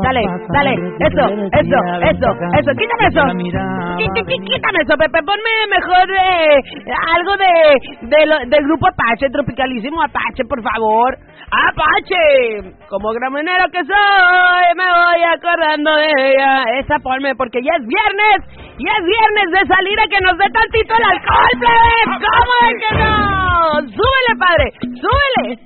dale, eso, quítame eso. Quítame eso, Pepe, ponme mejor algo del grupo Apache, Tropicalísimo Apache, por favor. Apache, como gramonero que soy, me voy acordando de ella. Esa ponme, porque ya es viernes de salir a que nos dé tantito el alcohol, plebes. ¿Cómo de que no? Súbele, padre, súbele.